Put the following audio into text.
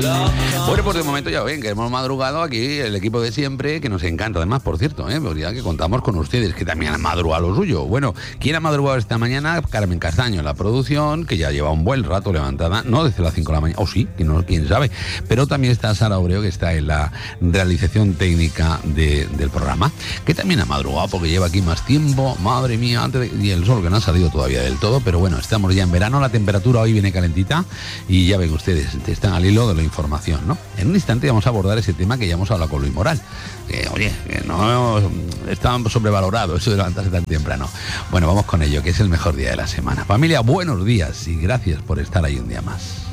Bueno, pues de momento ya ven que hemos madrugado aquí el equipo de siempre, que nos encanta además, por cierto, pues ya que contamos con ustedes, que también han madrugado lo suyo. Bueno, ¿quién ha madrugado esta mañana? Carmen Castaño en la producción, que ya lleva un buen rato levantada, no desde las 5 de la mañana, o sí, quién sabe, pero también está Sara Obreo, que está en la realización técnica del programa, que también ha madrugado porque lleva aquí más tiempo, madre mía, y el sol que no ha salido todavía del todo, pero bueno, estamos ya en verano, la temperatura hoy viene calentita y ya ven ustedes, están al hilo de la información, ¿no? En un instante vamos a abordar ese tema que ya hemos hablado con Luis Moral. Oye, que no está sobrevalorado eso de levantarse tan temprano. Bueno, vamos con ello, que es el mejor día de la semana. Familia, buenos días y gracias por estar ahí un día más.